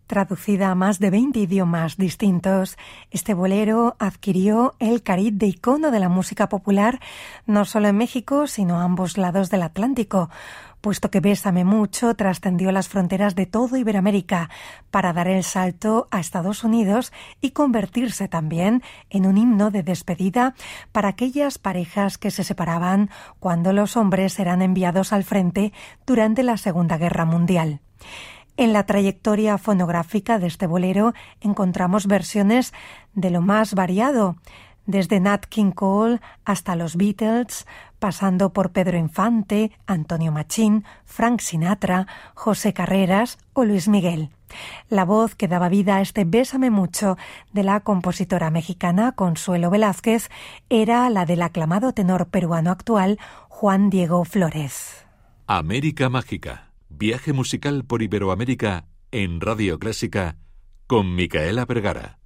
Traducida a más de 20 idiomas distintos, este bolero adquirió el cariz de icono de la música popular no solo en México, sino a ambos lados del Atlántico, puesto que Bésame mucho trascendió las fronteras de todo Iberoamérica para dar el salto a Estados Unidos y convertirse también en un himno de despedida para aquellas parejas que se separaban cuando los hombres eran enviados al frente durante la Segunda Guerra Mundial. En la trayectoria fonográfica de este bolero encontramos versiones de lo más variado, desde Nat King Cole hasta los Beatles, pasando por Pedro Infante, Antonio Machín, Frank Sinatra, José Carreras o Luis Miguel. La voz que daba vida a este Bésame mucho de la compositora mexicana Consuelo Velázquez era la del aclamado tenor peruano actual Juan Diego Flórez. América Mágica. Viaje musical por Iberoamérica en Radio Clásica con Micaela Vergara.